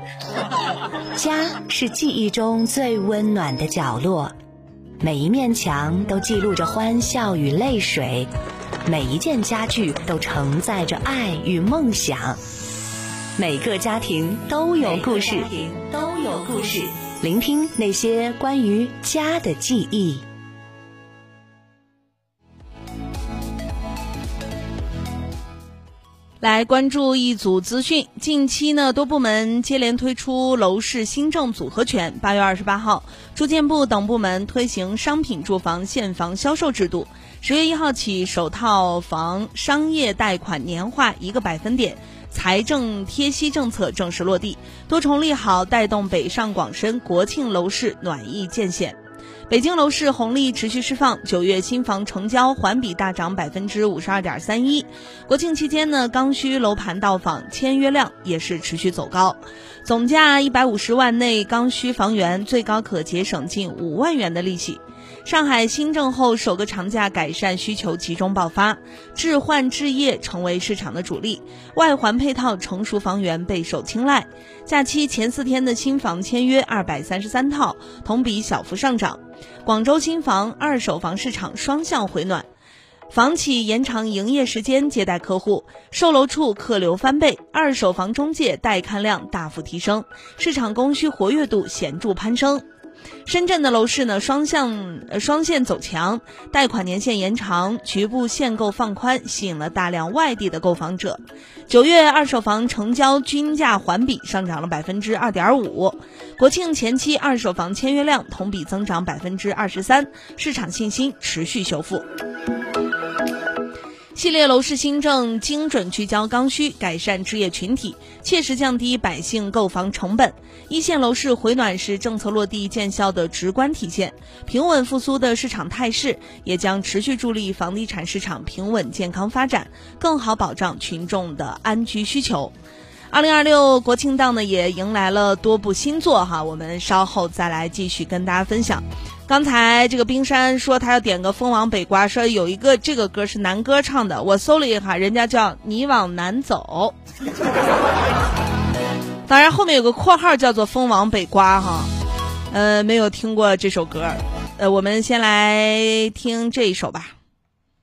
家是记忆中最温暖的角落，每一面墙都记录着欢笑与泪水，每一件家具都承载着爱与梦想。每个家庭都有故事，聆听那些关于家的记忆。 来关注一组资讯，近期呢，多部门接连推出楼市新政组合拳。8月28号，住建部等部门推行商品住房现房销售制度。10月1号起，首套房商业贷款年化1个百分点财政贴息政策正式落地，多重利好带动北上广深国庆楼市暖意渐显。北京楼市红利持续释放，9月新房成交环比大涨 52.31%。国庆期间呢，刚需楼盘到访签约量也是持续走高，总价150万内刚需房源最高可节省近5万元的利息。上海新政后首个长假改善需求集中爆发，置换置业成为市场的主力，外环配套成熟房源备受青睐。假期前4天的新房签约233套，同比小幅上涨。广州新房、二手房市场双向回暖，房企延长营业时间接待客户，售楼处客流翻倍，二手房中介带看量大幅提升，市场供需活跃度显著攀升。深圳的楼市呢，双线走强，贷款年限延长，局部限购放宽，吸引了大量外地的购房者。9月二手房成交均价环比上涨了 2.5%， 国庆前期二手房签约量同比增长 23%， 市场信心持续修复。系列楼市新政精准聚焦刚需，改善置业群体，切实降低百姓购房成本。一线楼市回暖是政策落地见效的直观体现，平稳复苏的市场态势也将持续助力房地产市场平稳健康发展，更好保障群众的安居需求。2026国庆档呢，也迎来了多部新作哈，我们稍后再来继续跟大家分享。刚才这个冰山说他要点个风往北刮，说有一个这个歌是男歌唱的，我搜了一下，人家叫你往南走。当然后面有个括号叫做风往北刮哈，没有听过这首歌，我们先来听这一首吧。